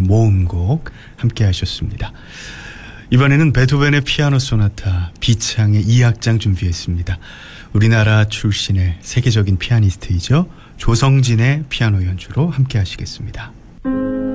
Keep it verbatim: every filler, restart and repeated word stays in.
모음곡 함께 하셨습니다. 이번에는 베토벤의 피아노 소나타 B창의 이 악장 준비했습니다. 우리나라 출신의 세계적인 피아니스트이죠. 조성진의 피아노 연주로 함께 하시겠습니다.